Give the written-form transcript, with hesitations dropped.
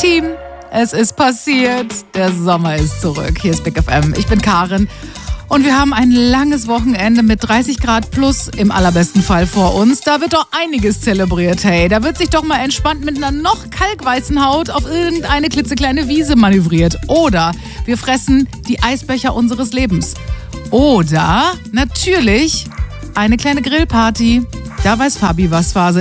Team, es ist passiert. Der Sommer ist zurück. Hier ist Big FM. Ich bin Karin. Und wir haben ein langes Wochenende mit 30 Grad plus im allerbesten Fall vor uns. Da wird doch einiges zelebriert, hey. Da wird sich doch mal entspannt mit einer noch kalkweißen Haut auf irgendeine klitzekleine Wiese manövriert. Oder wir fressen die Eisbecher unseres Lebens. Oder natürlich eine kleine Grillparty. Da weiß Fabi, was Phase